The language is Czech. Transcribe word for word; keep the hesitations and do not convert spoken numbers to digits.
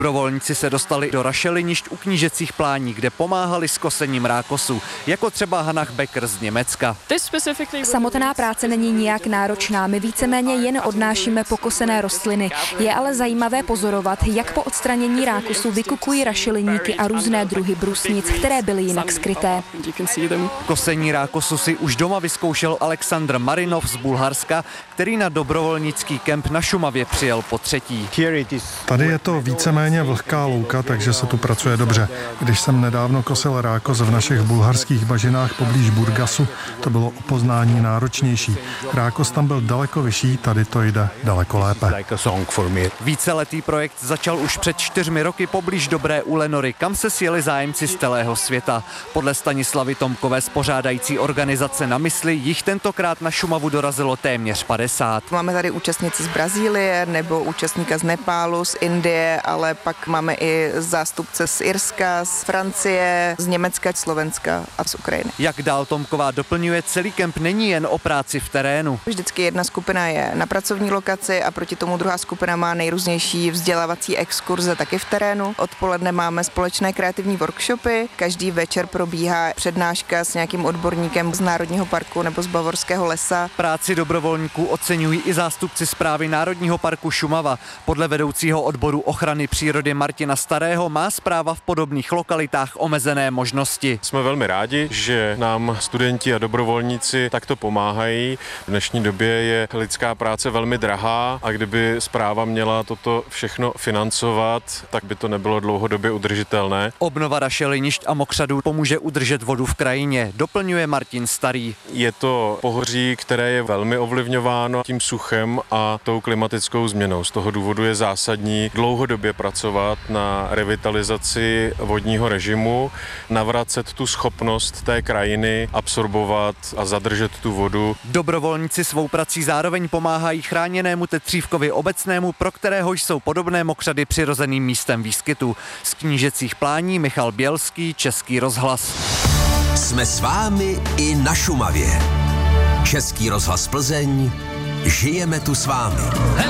Dobrovolníci se dostali do rašelinišť u knížecích plání, kde pomáhali s kosením rákosu, jako třeba Hannah Becker z Německa. Samotná práce není nijak náročná, my víceméně jen odnášíme pokosené rostliny. Je ale zajímavé pozorovat, jak po odstranění rákosu vykukují rašeliníky a různé druhy brusnic, které byly jinak skryté. Kosení rákosu si už doma vyzkoušel Aleksandr Marinov z Bulharska, který na dobrovolnický kemp na Šumavě přijel po třetí. Tady je to víceméně vlhká louka, takže se tu pracuje dobře. Když jsem nedávno kosil rákos v našich bulharských bažinách poblíž Burgasu, to bylo o poznání náročnější. Rákos tam byl daleko vyšší, tady to jde daleko lépe. Víceletý projekt začal už před čtyřmi roky poblíž Dobré u Lenory, kam se sjeli zájemci z celého světa. Podle Stanislavy Tomkové z pořádající organizace Na mysli jich tentokrát na Šumavu dorazilo téměř padesát. Máme tady účastnice z Brazílie nebo účastníka z Nepálu, z Indie, ale pak máme i zástupce z Irska, z Francie, z Německa, Slovenska a z Ukrajiny. Jak dál Tomková doplňuje, celý kemp není jen o práci v terénu. Vždycky jedna skupina je na pracovní lokaci a proti tomu druhá skupina má nejrůznější vzdělávací exkurze taky v terénu. Odpoledne máme společné kreativní workshopy, každý večer probíhá přednáška s nějakým odborníkem z Národního parku nebo z Bavorského lesa. Práci dobrovolníků oceňují i zástupci správy Národního parku Šumava. Podle vedoucího odboru ochrany přírody Martina Starého má správa v podobných lokalitách omezené možnosti. Jsme velmi rádi, že nám studenti a dobrovolníci takto pomáhají. V dnešní době je lidská práce velmi drahá a kdyby správa měla toto všechno financovat, tak by to nebylo dlouhodobě udržitelné. Obnova rašelinišť a mokřadů pomůže udržet vodu v krajině, doplňuje Martin Starý. Je to pohoří, které je velmi ovlivňováno tím suchem a tou klimatickou změnou. Z toho důvodu je zásadní dlouhodobě pracovat na revitalizaci vodního režimu, navracet tu schopnost té krajiny absorbovat a zadržet tu vodu. Dobrovolníci svou prací zároveň pomáhají chráněnému Tetřívkovi obecnému, pro kterého jsou podobné mokřady přirozeným místem výskytu. Z knížecích plání Michal Bělský, Český rozhlas. Jsme s vámi i na Šumavě. Český rozhlas Plzeň, žijeme tu s vámi.